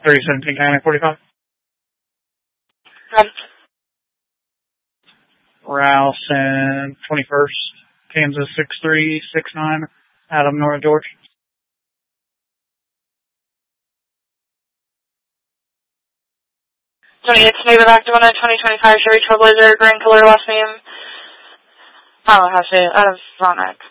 317 County 45. Rouse and 21st, Kansas 6369, Adam, North Georgia. Neighbor back to 2025 Chevy Trailblazer, green color, last name. I don't know how to say it. Out of Roanoke.